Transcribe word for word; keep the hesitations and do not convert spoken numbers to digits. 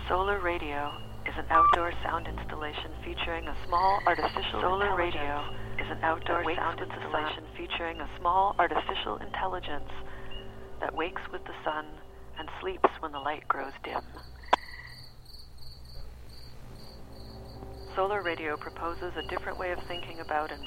Solar Radio is an outdoor sound installation featuring a small artificial Solar Radio is an outdoor sound installation featuring a small artificial intelligence that wakes with the sun and sleeps when the light grows dim. Solar Radio proposes a different way of thinking about and